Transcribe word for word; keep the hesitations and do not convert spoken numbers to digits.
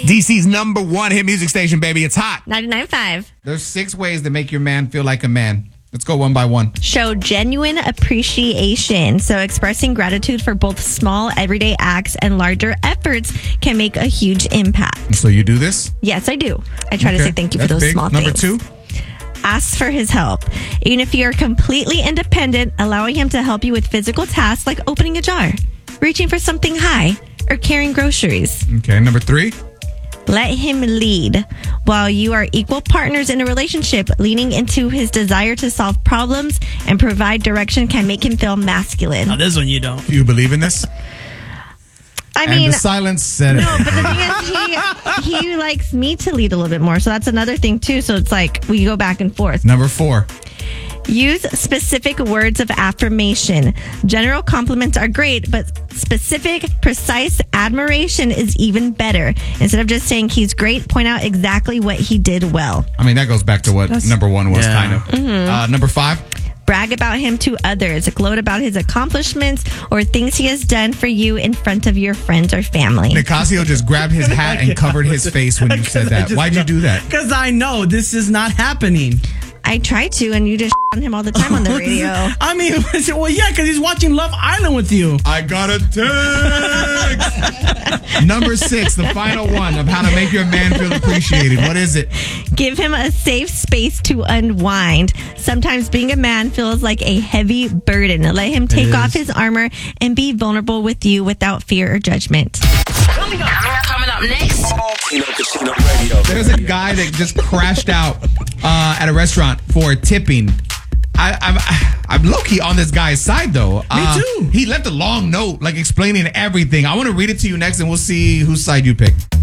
D C's number one hit music station, baby. It's hot. ninety-nine point five. There's six ways to make your man feel like a man. Let's go one by one. Show genuine appreciation. So expressing gratitude for both small everyday acts and larger efforts can make a huge impact. So you do this? Yes, I do. I try Okay. to say thank you That's for those big. small Number things. two? Ask for his help. Even if you're completely independent, allowing him to help you with physical tasks like opening a jar, reaching for something high, or carrying groceries. Okay, number three? Let him lead. While you are equal partners in a relationship, leaning into his desire to solve problems and provide direction can make him feel masculine. Oh, this one you don't. Do you believe in this? I And mean, the silence said it. no, but the thing is, he, he likes me to lead a little bit more. So that's another thing, too. So it's like we go back and forth. Number four. Use specific words of affirmation. General compliments are great, but specific, precise admiration is even better. Instead of just saying he's great, point out exactly what he did well. I mean, that goes back to what number one was, Yeah. kind of. Mm-hmm. Uh, number five. Brag about him to others. Gloat about his accomplishments or things he has done for you in front of your friends or family. Nicasio just grabbed his hat and covered his face when you said that. Why'd you do that? Because I know this is not happening. I try to, and you just on him all the time on the radio. I mean, well, yeah, because he's watching Love Island with you. I got a text. Number six, the final one of how to make your man feel appreciated. What is it? Give him a safe space to unwind. Sometimes being a man feels like a heavy burden. Let him take off his armor and be vulnerable with you without fear or judgment. Coming up, coming up next. Casino Casino Radio. There's a guy that just crashed out uh, at a restaurant for tipping. I, I'm I'm low key on this guy's side though. Uh, Me too. He left a long note like explaining everything. I want to read it to you next, and we'll see whose side you pick.